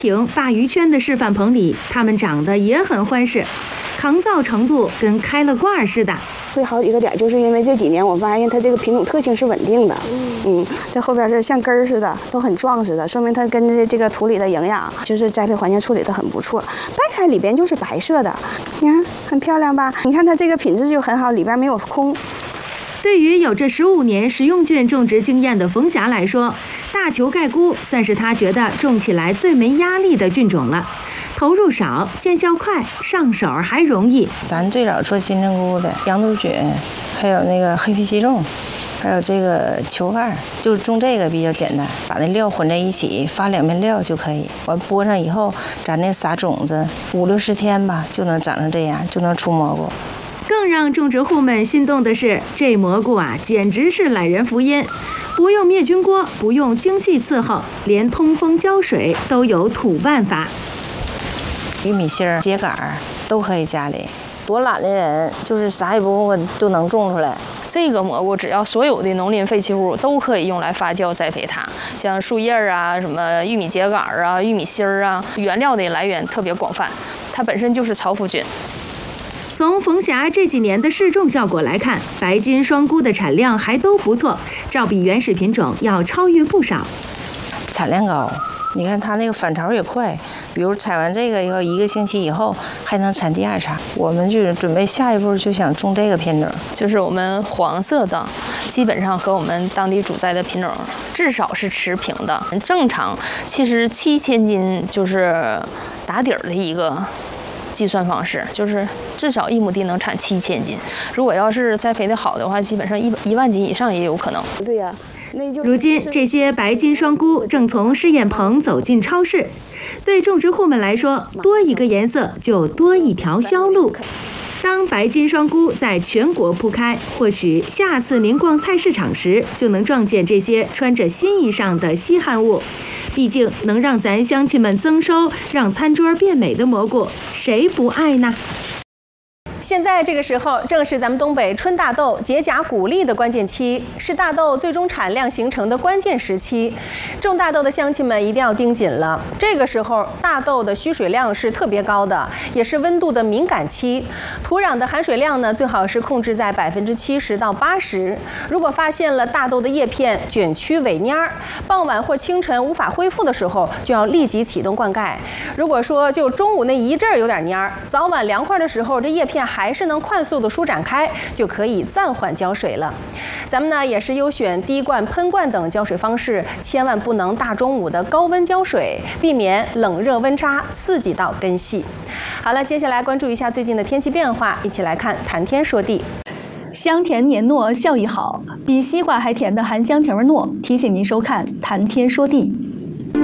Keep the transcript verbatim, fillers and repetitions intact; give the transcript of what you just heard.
艇鲅鱼圈的示范棚里，它们长得也很欢实，抗造程度跟开了挂似的。 会好几个点，就是因为这几年我发现它这个品种特性是稳定的。嗯，这后边是像根儿似的，都很壮实的，说明它跟这这个土里的营养，就是栽培环境处理的很不错。掰开里边就是白色的，你看很漂亮吧？你看它这个品质就很好，里边没有空。 对于有着十五年食用菌种植经验的冯霞来说，大球盖菇算是他觉得种起来最没压力的菌种了。投入少，见效快，上手还容易。 咱最早做金针菇的羊肚菌，还有那个黑皮西种，还有这个球盖，就是种这个比较简单，把那料混在一起，发两遍料就可以。完播上以后，咱那撒种子，五六十天吧，就能长成这样，就能出蘑菇。 更让种植户们心动的是，这蘑菇啊，简直是懒人福音。不用灭菌锅，不用精细伺候，连通风浇水都有土办法。 玉米芯儿、秸秆儿都可以家里，多懒的人就是啥也不问都能种出来。 这个蘑菇只要所有的农林废弃物都可以用来发酵栽培它，像树叶啊、什么玉米秸秆儿啊、玉米芯儿啊，原料的来源特别广泛，它本身就是潮腐菌。 从冯霞这几年的试种效果来看，白金双菇的产量还都不错，照比原始品种要超越不少。 产量高，你看它那个反潮也快，比如采完这个以后一个星期以后还能产第二茬。我们就准备下一步就想种这个品种， 就是我们黄色的，基本上和我们当地主栽的品种至少是持平的。正常其实七千斤就是打底儿的一个计算方式，就是至少一亩地能产七千斤。如果要是栽培的好的话，基本上一一万斤以上也有可能。 对呀、啊。 如今，这些白金双菇正从试验棚走进超市。对种植户们来说，多一个颜色就多一条销路。当白金双菇在全国铺开，或许下次您逛菜市场时，就能撞见这些穿着新衣裳的稀罕物。毕竟，能让咱乡亲们增收，让餐桌变美的蘑菇，谁不爱呢？ 现在这个时候正是咱们东北春大豆结荚谷粒的关键期，是大豆最终产量形成的关键时期。种大豆的乡亲们一定要盯紧了，这个时候大豆的需水量是特别高的，也是温度的敏感期。土壤的含水量呢，最好是控制在百分之七十到八十。如果发现了大豆的叶片卷曲萎蔫儿，傍晚或清晨无法恢复的时候，就要立即启动灌溉。如果说就中午那一阵儿有点蔫儿，早晚凉快的时候，这叶片还是能快速的舒展开，就可以暂缓浇水了。咱们呢也是优选滴灌、喷灌等浇水方式，千万不能大中午的高温浇水，避免冷热温差刺激到根系。好了，接下来关注一下最近的天气变化，一起来看谈天说地。 香甜黏糯，效益好，比西瓜还甜的含香甜味糯，提醒您收看谈天说地。